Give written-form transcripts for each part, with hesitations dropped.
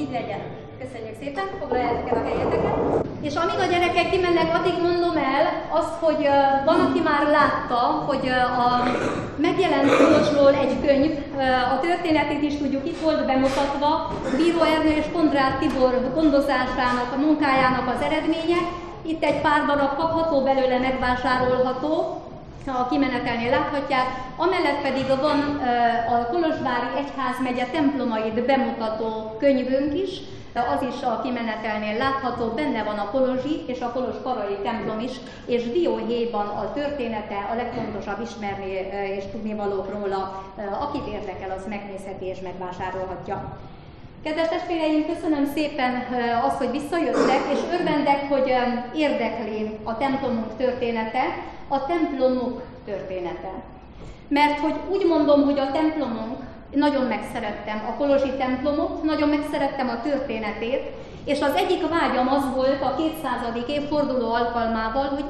így legyen. Köszönjük szépen, foglaljátok el a helyeteket. És amíg a gyerekek kimennek, addig mondom el azt, hogy van, aki már látta, hogy a megjelent Kolozsról egy könyv, a történetét is tudjuk, itt volt bemutatva, Bíró Ernő és Kondráth Tibor gondozásának, a munkájának az eredménye. Itt egy pár darab kapható belőle, megvásárolható, a kimenetelnél láthatják, amellett pedig van a Kolozsvári Egyházmegye templomait bemutató könyvünk is, az is a kimenetelnél látható, benne van a kolozsi és a kolozsparai templom is, és dióhéjban a története, a legfontosabb ismerni és tudnivalók róla, akit érdekel, az megnézheti és megvásárolhatja. Kedves testvéreim, köszönöm szépen azt, hogy visszajöttek, és örvendek, hogy érdekli a templomunk története, a templomuk története. Mert hogy úgy mondom, hogy a templomunk, nagyon megszerettem a kolozsi templomot, nagyon megszerettem a történetét, és az egyik vágyam az volt a 200. évforduló alkalmával, hogy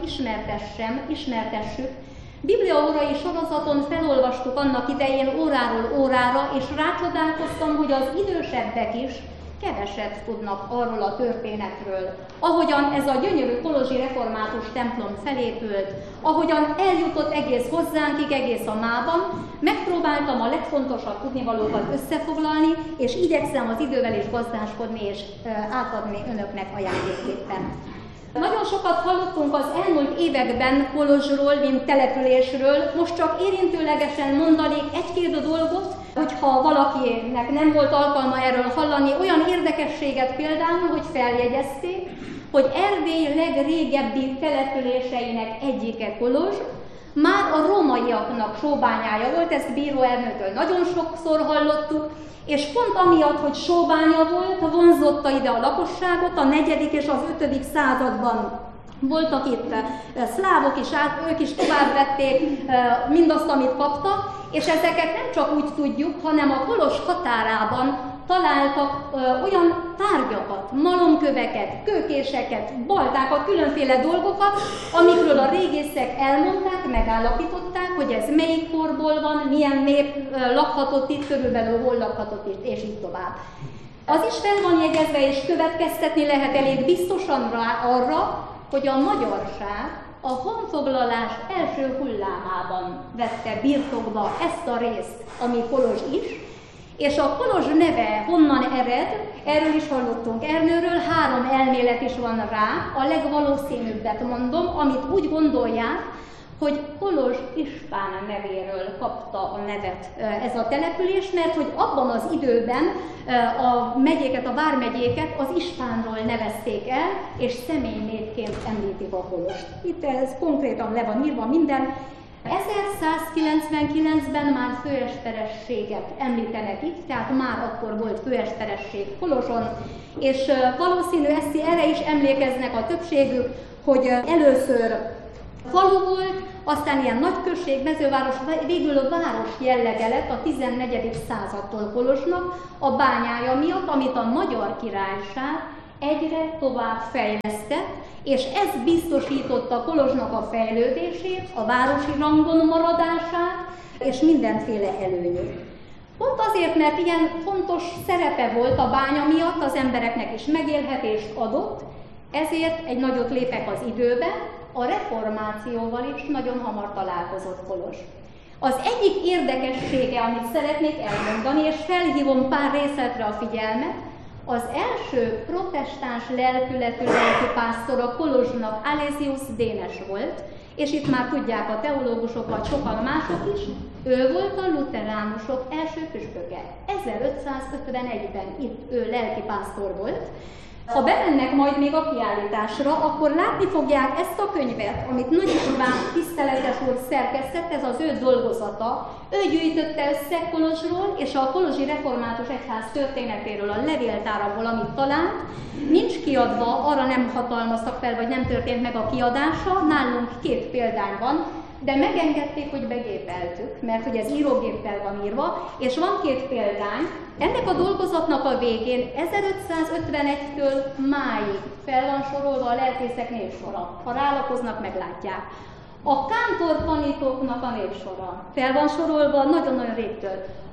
ismertessük. Bibliaórai sorozaton felolvastuk annak idején óráról órára, és rácsodálkoztam, hogy az idősebbek is keveset tudnak arról a történetről. Ahogyan ez a gyönyörű kolozsi református templom felépült, ahogyan eljutott egész hozzánkig, egész a mában, megpróbáltam a legfontosabb tudnivalókat összefoglalni, és igyekszem az idővel is gazdáskodni és átadni önöknek ajándékképpen. Nagyon sokat hallottunk az elmúlt években Kolozsról, mint településről, most csak érintőlegesen mondanék egy-két dolgot, hogyha valakinek nem volt alkalma erről hallani, olyan érdekességet például, hogy feljegyezték, hogy Erdély legrégebbi településeinek egyike Kolozs, már a rómaiaknak sóbányája volt, ezt Bíró Ernőtől nagyon sokszor hallottuk, és pont amiatt, hogy sóbánya volt, vonzotta ide a lakosságot, a 4. és az 5. században voltak itt szlávok is, ők is továbbvették mindazt, amit kaptak, és ezeket nem csak úgy tudjuk, hanem a Kolozs határában találtak olyan tárgyakat, malomköveket, kőkéseket, baltákat, különféle dolgokat, amikről a régészek elmondták, megállapították, hogy ez melyik korból van, milyen nép lakhatott itt, körülbelül hol lakhatott itt, és így tovább. Az is fel van jegyezve, és következtetni lehet elég biztosan arra, hogy a magyarság a honfoglalás első hullámában vette birtokba ezt a részt, ami Kolozs is, és a Kolozs neve honnan ered, erről is hallottunk Ernőről, 3 elmélet is van rá, a legvalószínűbbet mondom, amit úgy gondolják, hogy Kolozs Ispán nevéről kapta a nevet ez a település, mert hogy abban az időben a megyéket, a vármegyéket az Ispánról nevezték el, és személynévként említik a Kolozst. Itt ez konkrétan le van írva minden. 1199-ben már főesperességet említenek itt, tehát már akkor volt főesperesség Kolozson, és valószínű erre is emlékeznek a többségük, hogy először falu volt, aztán ilyen nagyközség, mezőváros, végül a város jellege lett a 14. századtól Kolozsnak a bányája miatt, amit a Magyar Királyság egyre tovább fejlesztett, és ez biztosította Kolozsnak a fejlődését, a városi rangon maradását, és mindenféle előnyét. Pont azért, mert ilyen fontos szerepe volt a bánya miatt, az embereknek is megélhetést adott, ezért egy nagyot lépek az időbe, a reformációval is nagyon hamar találkozott Kolozs. Az egyik érdekessége, amit szeretnék elmondani, és felhívom pár részletre a figyelmet, az első protestáns lelkületű lelkipásztor a Kolozsnak Alésius Dénes volt, és itt már tudják a teológusok, vagy sokan mások is, ő volt a luteránusok első püspöke. 1551-ben itt ő lelkipásztor volt. Ha bemennek majd még a kiállításra, akkor látni fogják ezt a könyvet, amit Nagy István tiszteletes úr szerkesztett, ez az ő dolgozata. Ő gyűjtötte össze Kolozsról és a kolozsi református egyház történetéről, a levéltárabból, amit talált. Nincs kiadva, arra nem hatalmaztak fel, vagy nem történt meg a kiadása, nálunk 2 példány van, de megengedték, hogy begépeltük, mert hogy ez írógéppel van írva, és van 2 példány. Ennek a dolgozatnak a végén 1551-től máig fel van sorolva a lelkészek névsora. Ha rálapoznak, meglátják. A kántor tanítóknak a névsora fel van sorolva nagyon-nagyon régtől.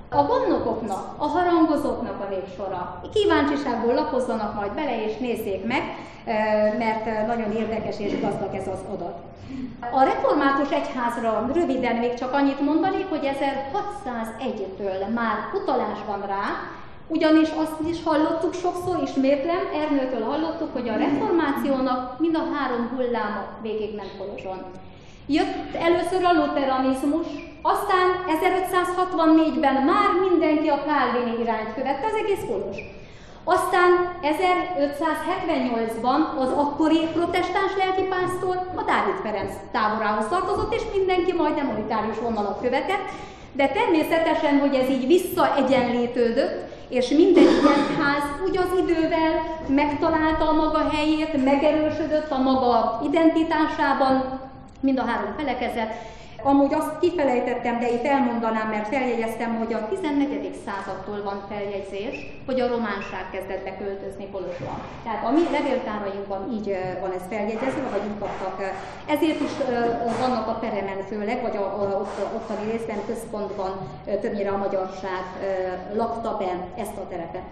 A gondnokoknak, a harangozóknak a névsora. Kíváncsiságból lapozzanak majd bele és nézzék meg, mert nagyon érdekes és gazdag ez az adat. A református egyházra röviden még csak annyit mondanék, hogy 1601-től már utalás van rá, ugyanis azt is hallottuk sokszor, ismétlem, Ernőtől hallottuk, hogy a reformációnak mind a 3 hulláma végigment Kolozson. Jött először a luteranizmus, aztán 1564-ben már mindenki a kálvini irányt követte, az egész Kolozs. Aztán 1578-ban az akkori protestáns lelkipásztor a Dávid Ferenc táborához tartozott, és mindenki majdnem unitárius vonalat követett, de természetesen, hogy ez így visszaegyenlítődött, és minden egyház úgy az idővel megtalálta a maga helyét, megerősödött a maga identitásában, mind a 3 felekezet. Amúgy azt kifelejtettem, de itt elmondanám, mert feljegyeztem, hogy a 14. századtól van feljegyzés, hogy a románság kezdett beköltözni Kolozsra. Tehát a mi levéltárainkban így van ez feljegyezve, vagy így kaptak. Ezért is vannak a Peremen főleg, vagy ottani részben, központban többnyire a magyarság lakta be ezt a terepet.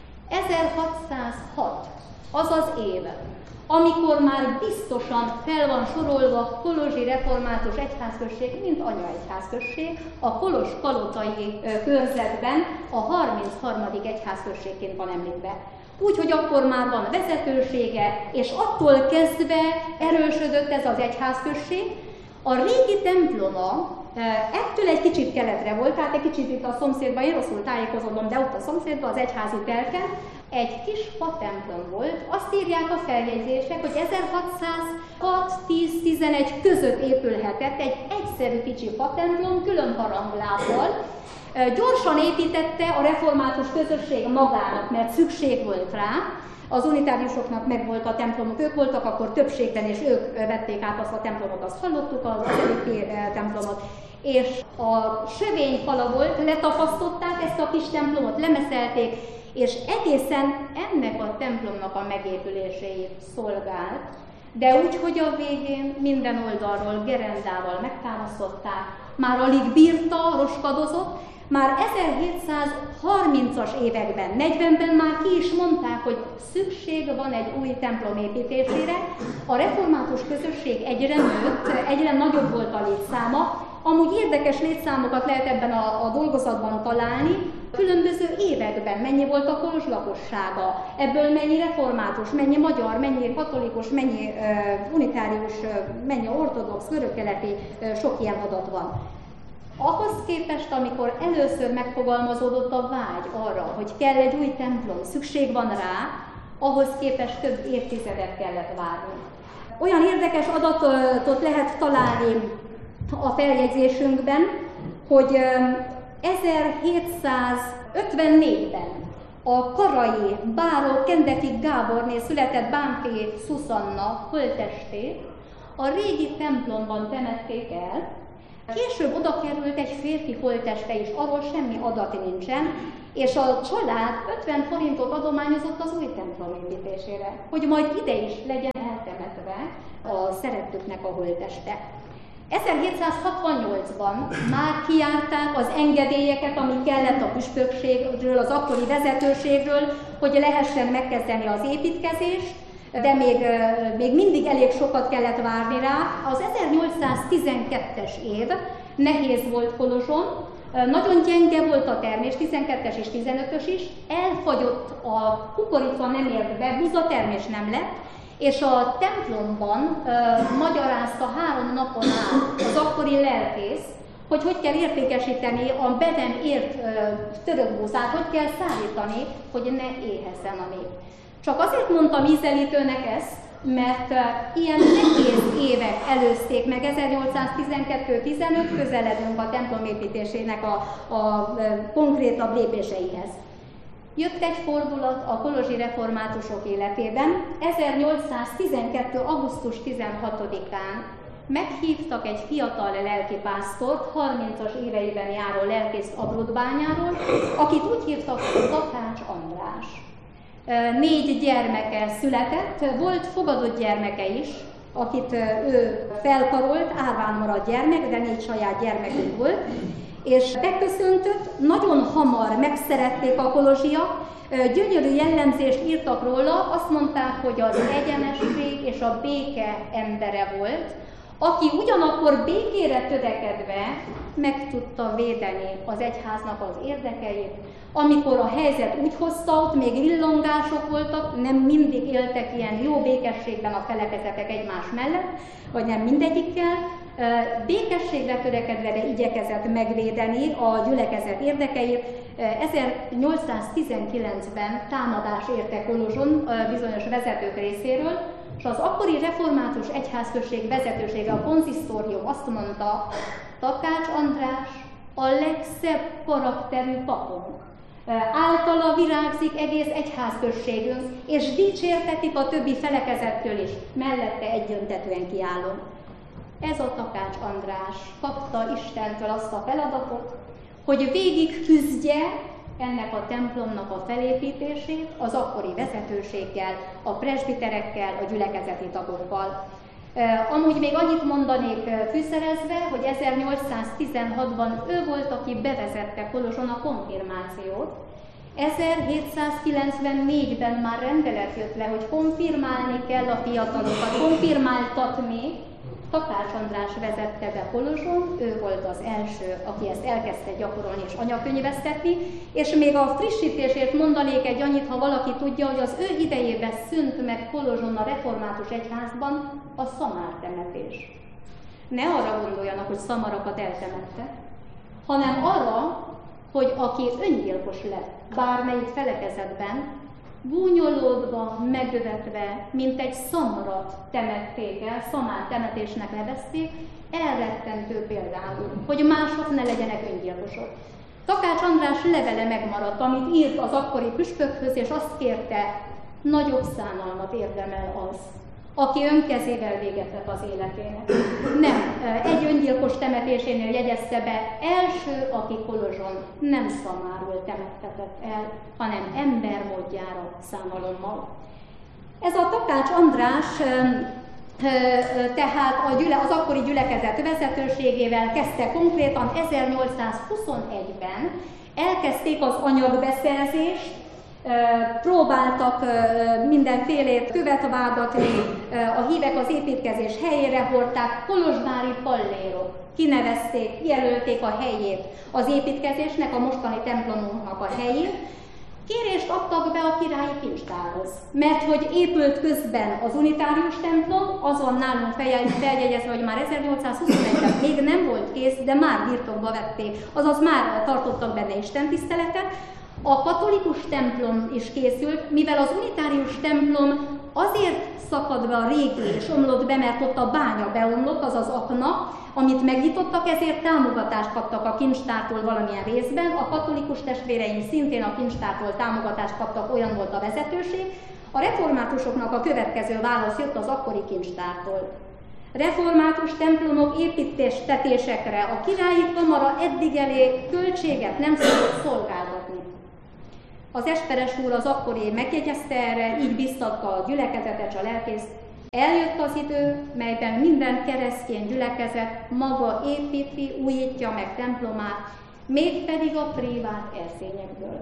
1606, az az év, amikor már biztosan fel van sorolva Kolozsi Református Egyházközség, mint anyaegyházközség, a Kolozs-Palotai körzetben a 33. egyházközségként van említve. Úgyhogy akkor már van vezetősége, és attól kezdve erősödött ez az egyházközség. A régi temploma ettől egy kicsit keletre volt, tehát egy kicsit itt a szomszédban, én rosszul tájékozódom, de ott a szomszédban, az egyházi telken, egy kis fatemplom volt. Azt írják a feljegyzések, hogy 1606-10-11 között épülhetett egy egyszerű kicsi fatemplom, külön haranglábbal. Gyorsan építette a református közösség magának, mert szükség volt rá. Az unitáriusoknak megvolt a templomok, ők voltak akkor többségben, és ők vették át azt a templomot, azt hallottuk, az előbbi templomot. És a sövényfala volt, letapasztották ezt a kis templomot, lemeszelték, és egészen ennek a templomnak a megépüléséig szolgált, de úgy, hogy a végén minden oldalról gerendával megtámasztották, már alig bírta, roskadozott, már 1730-as években, 40-ben már ki is mondták, hogy szükség van egy új templom építésére. A református közösség egyre nőtt, egyre nagyobb volt a létszáma. Amúgy érdekes létszámokat lehet ebben a dolgozatban találni, különböző években mennyi volt a Kolozs lakossága, ebből mennyi református, mennyi magyar, mennyi katolikus, mennyi unitárius, mennyi ortodox, görögkeleti, sok ilyen adat van. Ahhoz képest, amikor először megfogalmazódott a vágy arra, hogy kell egy új templom, szükség van rá, ahhoz képest több évtizedet kellett várni. Olyan érdekes adatot lehet találni a feljegyzésünkben, hogy 1754-ben a karai báró Kendeki Gáborné született Bánffy Szuszanna holttestét a régi templomban temették el. Később oda került egy férfi holtteste is, arról semmi adat nincsen, és a család 50 forintot adományozott az új templom építésére, hogy majd ide is legyen eltemetve a szerettüknek a holtteste. 1768-ban már kijárták az engedélyeket, ami kellett a püspökségről, az akkori vezetőségről, hogy lehessen megkezdeni az építkezést, de még mindig elég sokat kellett várni rá. Az 1812-es év nehéz volt Kolozson, nagyon gyenge volt a termés, 12-es és 15-ös is, elfagyott a kukorica, nem ért be, buzatermés nem lett, és a templomban magyarázta 3 napon át az akkori lelkész, hogy kell értékesíteni a be nem ért török búzát, hogy kell szállítani, hogy ne éhezzen a nép. Csak azért mondtam ízelítőnek ezt, mert ilyen nehéz évek előzték meg, 1812-15 közeledünk a templom építésének a konkrétabb lépéseihez. Jött egy fordulat a kolozsi reformátusok életében. 1812. augusztus 16-án meghívtak egy fiatal lelkipásztort, 30-as éveiben járó lelkészt Abruzzbányáról, akit úgy hívtak, hogy Takács András. 4 gyermeke született, volt fogadott gyermeke is, akit ő felkarolt, árván maradt gyermek, de 4 saját gyermekük volt, és beköszöntött, nagyon hamar megszerették a kolozsiak, gyönyörű jellemzést írtak róla, azt mondták, hogy az egyenesség és a béke embere volt, aki ugyanakkor békére törekedve meg tudta védeni az egyháznak az érdekeit, amikor a helyzet úgy hozta, ott még villongások voltak, nem mindig éltek ilyen jó békességben a felekezetek egymás mellett, vagy nem mindegyikkel, békességre törekedve, de igyekezett megvédeni a gyülekezet érdekeit. 1819-ben támadás érte Kolozson bizonyos vezetők részéről, és az akkori református egyházközség vezetősége, a konzisztórium azt mondta, Takács András a legszebb karakterű papunk. Általa virágzik egész egyházközségünk, és dicsértetik a többi felekezettől is, mellette egyöntetően kiállunk. Ez a Takács András kapta Istentől azt a feladatot, hogy végig küzdje ennek a templomnak a felépítését az akkori vezetőséggel, a presbiterekkel, a gyülekezeti tagokkal. Amúgy még annyit mondanék fűszerezve, hogy 1816-ban ő volt, aki bevezette Kolozson a konfirmációt. 1794-ben már rendelet jött le, hogy konfirmálni kell a fiatalokat, konfirmáltatni. Takács András vezette be Kolozson, ő volt az első, aki ezt elkezdte gyakorolni és anyakönyvesztetni, és még a frissítésért mondanék egy annyit, ha valaki tudja, hogy az ő idejében szűnt meg Kolozson a református egyházban a szamártemetés. Ne arra gondoljanak, hogy szamarakat eltemette, hanem arra, hogy aki öngyilkos lett bármelyik felekezetben, gúnyolódva, megvetve, mint egy szamarat temették el, szamár temetésnek nevezték, elrettentő például, hogy mások ne legyenek öngyilkosok. Takács András levele megmaradt, amit írt az akkori püspökhöz, és azt kérte, nagyobb szánalmat érdemel az, aki önkezével véget vett az életének. Nem, egy öngyilkos temetésénél jegyezte be, első, aki Kolozson nem szamárul temettetett el, hanem embermódjára szánalommal. Ez a Takács András tehát az akkori gyülekezet vezetőségével kezdte konkrétan 1821-ben, elkezdték az anyagbeszerzést, próbáltak mindenfélét követvágatni, a hívek az építkezés helyére hordták, kolozsvári pallérok kinevezték, jelölték a helyét az építkezésnek, a mostani templomunknak a helyét. Kérést adtak be a királyi kincstárhoz, mert hogy épült közben az unitárius templom, azon nálunk feljegyezve, hogy már 1821-ben még nem volt kész, de már birtokba vették, azaz már tartottak benne istentiszteletet. A katolikus templom is készült, mivel az unitárius templom azért szakadt be a régi és omlott be, mert ott a bánya beomlott, azaz akna, amit megnyitottak, ezért támogatást kaptak a kincstártól valamilyen részben. A katolikus testvéreim szintén a kincstártól támogatást kaptak, olyan volt a vezetőség. A reformátusoknak a következő válasz jött az akkori kincstártól. Református templomok építésekre a királyi kamara eddig elé költséget nem szabad szolgáltatni. Az esperes úr az akkori megjegyezte erre, így biztatta a gyülekezetet, a lelkészt. Eljött az idő, melyben minden keresztény gyülekezet maga építi, újítja meg templomát, mégpedig a privát erszényekből.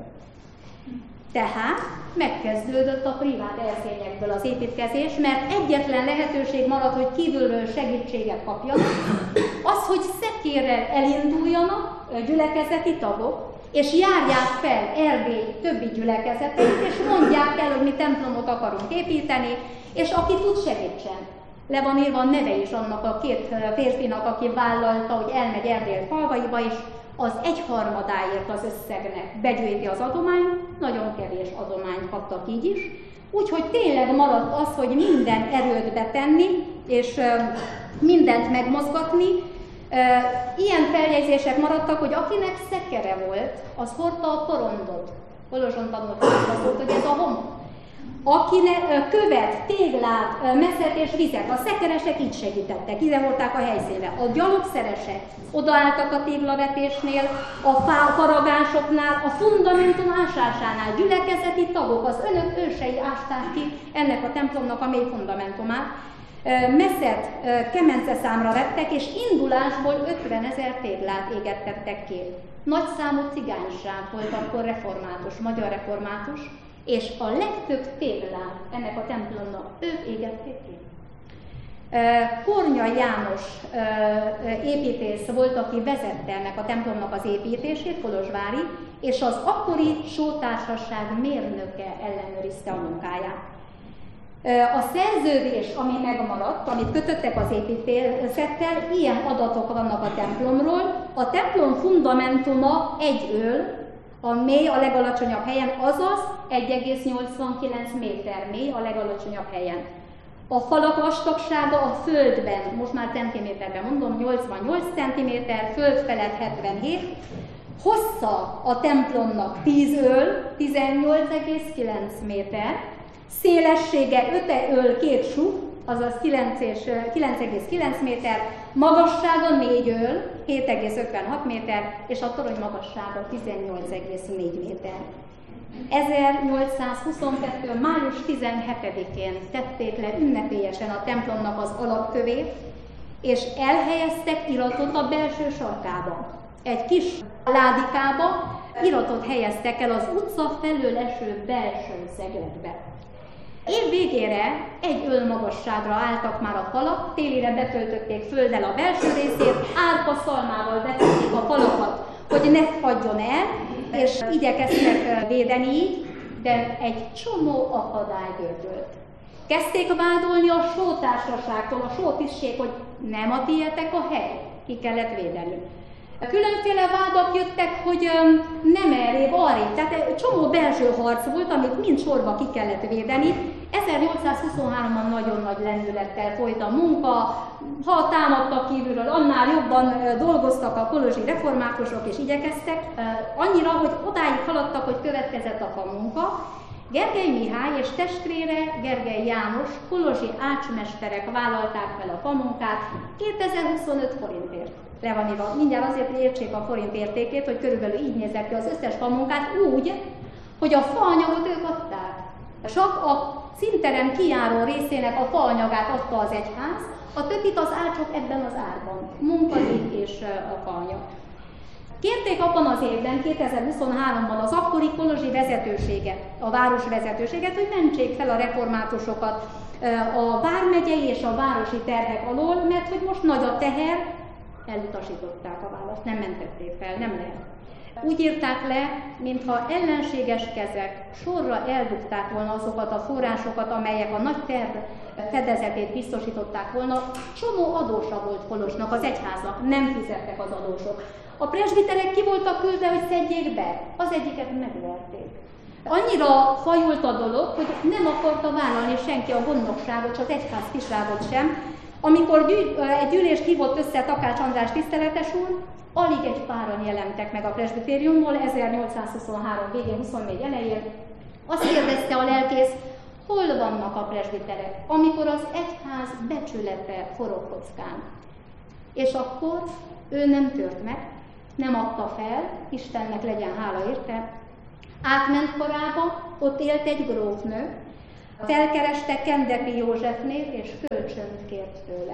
Tehát megkezdődött a privát erszényekből az építkezés, mert egyetlen lehetőség maradt, hogy kívülről segítséget kapjanak, az, hogy szekérrel elinduljanak gyülekezeti tagok, és járják fel Erdély többi gyülekezetét, és mondják el, hogy mi templomot akarunk építeni, és aki tud, segítsen. Le van írva a neve is annak a két férfinak, aki vállalta, hogy elmegy Erdély falvaiba, és az 1/3 az összegnek begyűjti az adományt, nagyon kevés adományt kaptak így is. Úgyhogy tényleg maradt az, hogy minden erőt betenni, és mindent megmozgatni. Ilyen feljegyzések maradtak, hogy akinek szekere volt, az hordta a porondot. Kolozson tanulták azt volt, hogy ez a homok. Akinek követ, téglát, meszet és vizet, a szekeresek így segítettek, ide volták a helyszínre. A gyalogszeresek odaálltak a téglavetésnél, a faragásoknál, a fundamentum ásásánál, gyülekezeti tagok, az önök ősei ásták ki ennek a templomnak a mély fundamentumát. Meszet kemence számra vettek, és indulásból 50 000 téglát égettettek ki. Nagyszámú cigányság volt akkor református, magyar református, és a legtöbb téglát ennek a templomnak ők égették ki. Kornya János építész volt, aki vezette ennek a templomnak az építését, kolozsvári, és az akkori sótársaság mérnöke ellenőrizte a munkáját. A szerződés, ami megmaradt, amit kötöttek az építészettel, ilyen adatok vannak a templomról. A templom fundamentuma egy öl, a mély a legalacsonyabb helyen, azaz 1,89 méter mély a legalacsonyabb helyen. A falak vastagsága a földben, most már centiméterben mondom, 88 cm, föld felett 77, hossza a templomnak 10 öl, 18,9 méter, szélessége 5 öl 2 suh, azaz 9,9 méter, magassága 4 öl, 7,56 méter, és a torony magassága 18,4 méter. 1822. május 17-én tették le ünnepélyesen a templomnak az alapkövét, és elhelyeztek iratot a belső sarkába. Egy kis ládikába iratot helyeztek el az utca felől eső belső szegletbe. Év végére 1 öl magasságra álltak már a falak, télire betöltötték földdel a belső részét, árpa szalmával betették a falakat, hogy ne fagyjon el, és igyekeztek védeni így, de egy csomó akadály gördült. Kezdték vádolni a sótársaságtól, a sótisztség, hogy nem a tietek a hely, ki kellett védeni. Különféle vádak jöttek, hogy nem errébb, arrébb, tehát csomó belső harc volt, amit mind sorba ki kellett védeni. 1823-ban nagyon nagy lendülettel folyt a munka, ha támadtak kívülről, annál jobban dolgoztak a kolozsi reformátusok és igyekeztek, annyira, hogy odáig haladtak, hogy következett a famunka. Gergely Mihály és testvére Gergely János kolozsi ácsmesterek vállalták fel a famunkát 2025 forintért. Le van írva. Mindjárt azért, hogy értsék a forint értékét, hogy körülbelül így nézett ki az összes famunkát, úgy, hogy a faanyagot ők adták. Csak a színteren kijáró részének a faanyagát adta az egyház, a többit az ácsok ebben az árban, munkadíj és a faanyag. Kérték abban az évben, 2023-ban az akkori kolozsi vezetőséget, a város vezetőséget, hogy mentsék fel a reformátusokat a vármegyei és a városi terhek alól, mert hogy most nagy a teher, elutasították a választ, nem mentették fel, nem lehet. Úgy írták le, mintha ellenséges kezek sorra eldugták volna azokat a forrásokat, amelyek a nagy terv fedezetét biztosították volna. Csomó adósa volt Kolozsnak, az egyháznak, nem fizettek az adósok. A presbiterek ki voltak küldve, hogy szedjék be, az egyiket megverték. Annyira fajult a dolog, hogy nem akarta vállalni senki a gondnokságot, csak az egyház kisrágot sem. Amikor egy gyűlést hívott össze Takács András tiszteletes úr, alig egy páran jelentek meg a presbitériumból, 1823 végén, 24 elején. Azt kérdezte a lelkész, hol vannak a presbiterek, amikor az egyház becsülete forog kockán. És akkor ő nem tört meg, nem adta fel, Istennek legyen hála érte, átment korába, ott élt egy grófnő, felkereste Kendepi Józsefnél, és kölcsönt kért tőle.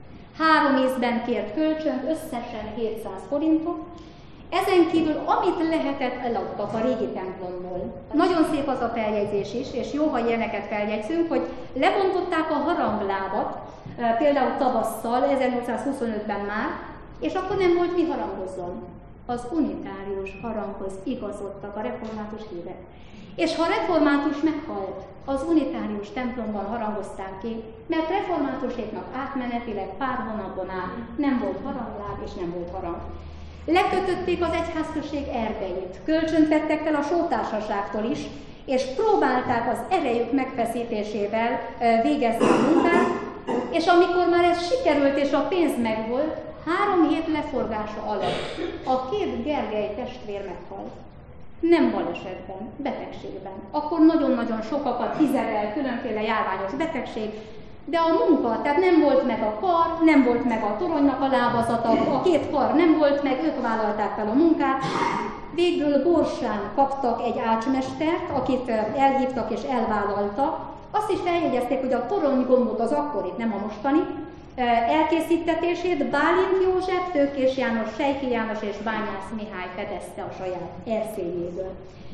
3 ízben kért kölcsönt, összesen 700 forintot. Ezen kívül, amit lehetett, eladtak a régi templomból. Nagyon szép az a feljegyzés is, és jó, ha ilyeneket feljegyzünk, hogy lebontották a haranglábat, például tavasszal, 1825-ben már, és akkor nem volt mi harangozzon. Az unitárius haranghoz igazodtak a református hívek. És ha református meghalt, az unitárius templomban harangozták ki, mert reformátuséknak átmenetileg pár hónapon át nem volt harangláb és nem volt harang. Lekötötték az egyházközség erdeit, kölcsönt vettek fel a sótársaságtól is, és próbálták az erejük megfeszítésével végezni a munkát, és amikor már ez sikerült és a pénz megvolt, 3 hét leforgása alatt a 2 Gergely testvér meghalt. Nem balesetben, betegségben. Akkor nagyon-nagyon sokakat kizerel különféle járványos betegség, de a munka, tehát nem volt meg a kar, nem volt meg a toronynak a lábazata, a 2 kar nem volt meg, ők vállalták fel a munkát. Végül Borsán kaptak egy ácsmestert, akit elhívtak és elvállalta. Azt is feljegyezték, hogy a toronygombot, az akkorit, nem a mostani, elkészítetését Bálint József, Tőkés János, Sejki János és Bányász Mihály fedezte a saját erszényéből.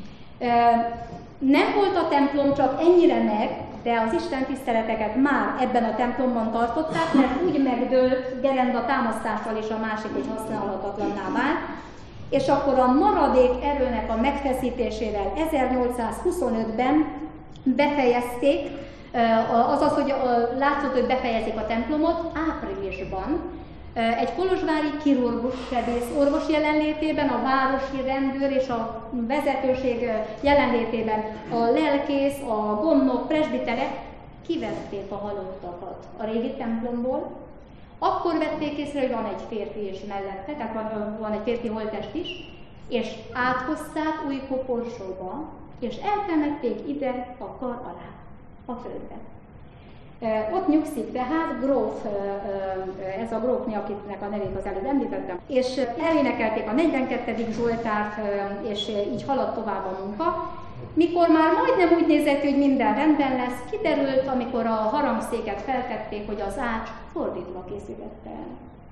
Nem volt a templom csak ennyire meg, de az istentiszteleteket már ebben a templomban tartották, mert úgy megdőlt Gerenda támasztással és a másik, hogy használhatatlanná vált, és akkor a maradék erőnek a megfeszítésével 1825-ben befejezték, azaz, hogy látszott, hogy befejezik a templomot áprilisban, egy kolozsvári kirurgus sebész orvos jelenlétében, a városi rendőr és a vezetőség jelenlétében a lelkész, a gondnok, presbiterek kivették a halottakat a régi templomból. Akkor vették észre, hogy van egy férfi is mellette, tehát van egy férfi holttest is, és áthozták új koporsóba, és eltemették ide a kar alá, a földbe. Ott nyugszik tehát gróf, ez a grófné, akinek a nevét az előbb említettem, és elénekelték a 42. Zsoltárt, és így haladt tovább a munka. Mikor már majdnem úgy nézett, hogy minden rendben lesz, kiderült, amikor a harangszéket feltették, hogy az ács fordítva készítette el.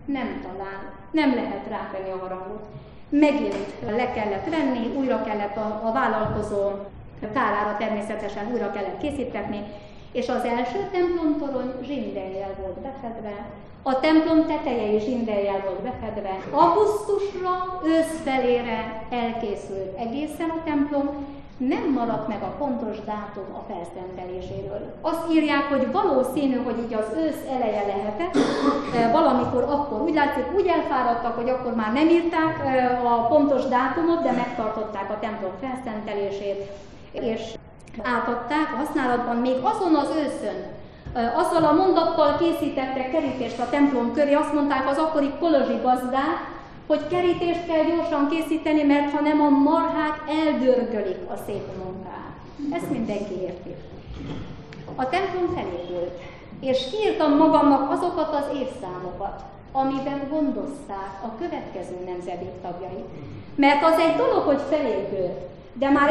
Nem lehet rátenni a harangot. Megint le kellett venni, újra kellett a vállalkozó kárára természetesen újra kellett készítetni, és az első templomtorony zsindeljel volt befedve, a templom teteje is zsindeljel volt befedve. Augusztusra, ősz felére elkészült egészen a templom, nem maradt meg a pontos dátum a felszenteléséről. Azt írják, hogy valószínű, hogy így az ősz eleje lehetett, valamikor akkor úgy látszik, úgy elfáradtak, hogy akkor már nem írták a pontos dátumot, de megtartották a templom felszentelését, és átadták a használatban még azon az őszön. Azzal a mondattal készítettek kerítést a templom köré, azt mondták az akkori kolozsi gazdák, hogy kerítést kell gyorsan készíteni, mert ha nem, a marhák eldörgölik a szép munkát. Ezt mindenki érti. A templom felépült, és kiírtam magamnak azokat az évszámokat, amiben gondozták a következő nemzedék tagjait. Mert az egy dolog, hogy felépült, de már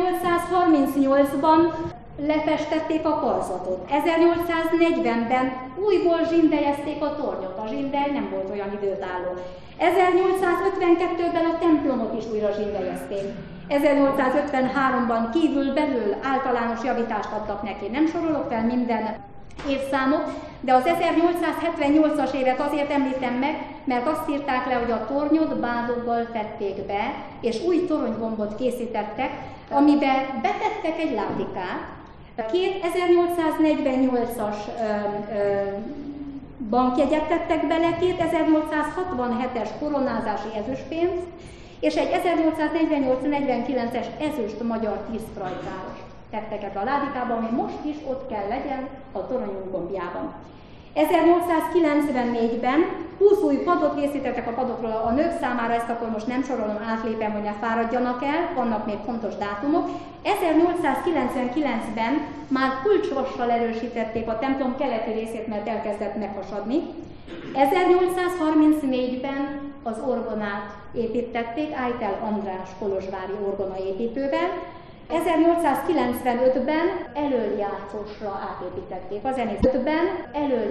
1838-ban lefestették a karzatot. 1840-ben újból zsindelyezték a tornyot. A zsindely nem volt olyan időtálló. 1852-ben a templomot is újra zsindelyezték. 1853-ban kívül-belül általános javítást adtak neki. Nem sorolok fel minden évszámot, de az 1878-as évet azért említem meg, mert azt írták le, hogy a tornyot bádoggal fedték be, és új toronygombot készítettek, amiben betettek egy látikát, két 1848-as bankjegyet tettek bele, két 1867-es koronázási ezüstpénzt, és egy 1848-49-es ezüst magyar 10 frajtáros tettek a ládikába, ami most is ott kell legyen a toronyunk gombjában. 1894-ben 20 új padot készítettek a padokról a nők számára, ezt akkor most nem sorolom, átlépem, hogy ne fáradjanak el, vannak még fontos dátumok. 1899-ben már kulcsvassal erősítették a templom keleti részét, mert elkezdett meghasadni. 1834-ben az orgonát építették Ájtel András kolozsvári orgonaépítővel. 1895-ben elöljátszósra átépítették a zenét.